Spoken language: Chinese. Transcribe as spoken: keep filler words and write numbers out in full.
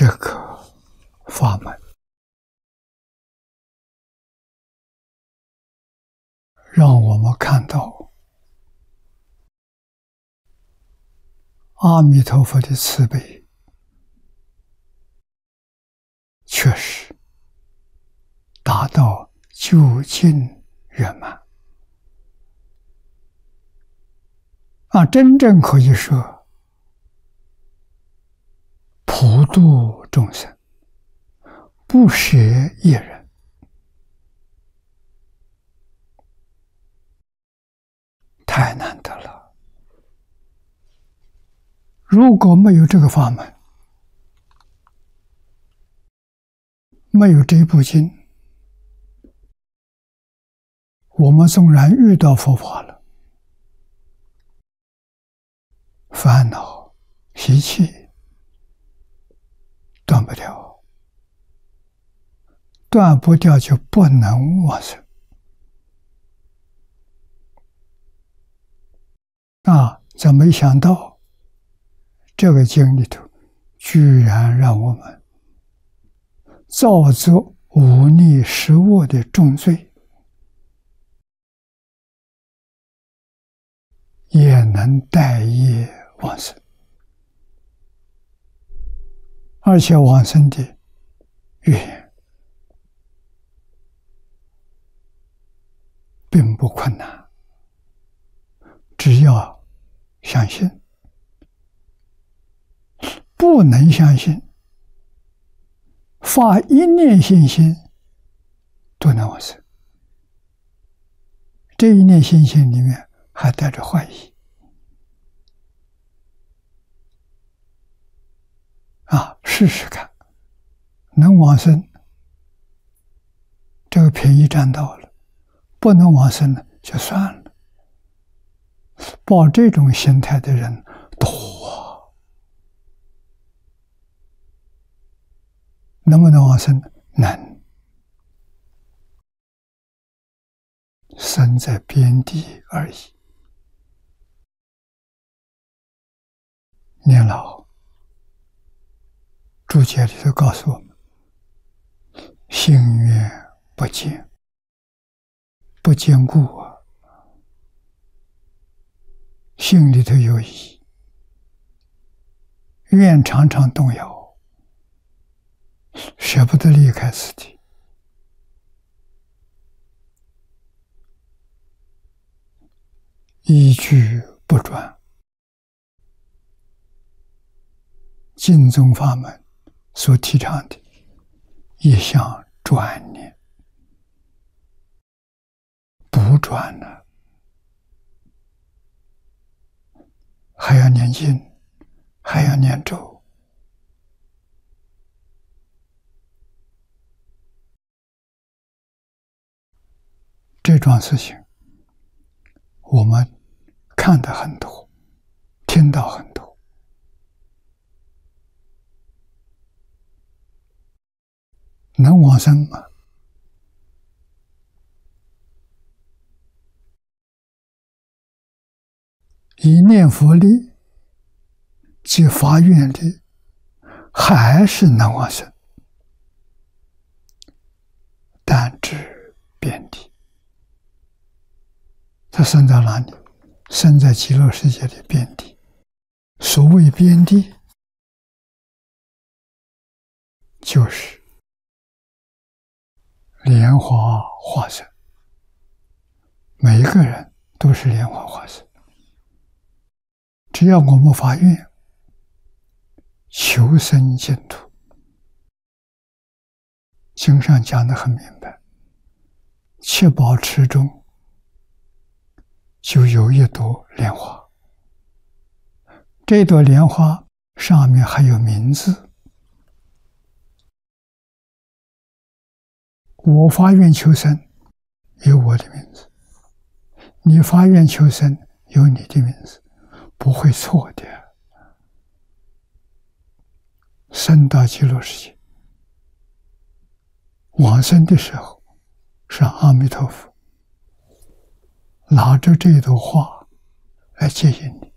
这个法门，让我们看到阿弥陀佛的慈悲确实达到究竟圆满啊！真正可以说普度众生，不舍一人，太难得了。如果没有这个法门，没有这部经，我们纵然遇到佛法了，烦恼习气断不掉，断不掉就不能往生啊！怎么没想到这个经里头居然让我们造作忤逆十恶的重罪，也能带业往生，而且往生的缘并不困难，只要相信。不能相信，发一念信心都能往生。这一念信心里面还带着怀疑啊！试试看，能往生，这个便宜占到了；不能往生呢，就算了。抱这种心态的人多啊。能不能往生？能。生在边地而已。年老注解里头告诉我们：心愿不坚，不坚固啊，心里头有疑，愿常常动摇。舍不得离开此地，一句不转。净宗法门所提倡的一项转念，不转了，还要念经，还要念咒。这桩事情我们看得很多，听到很多，能往生吗？以念佛力及发愿力，还是能往生，但至遍地。他生在哪里？生在极乐世界的边地。所谓边地，就是莲花化身，每一个人都是莲花化身。只要我们发愿求生净土，经上讲得很明白，七宝池中就有一朵莲花，这朵莲花上面还有名字。我发愿求生，有我的名字；你发愿求生，有你的名字，不会错的。生到极乐世界，往生的时候，是阿弥陀佛拿着这朵花来接引你，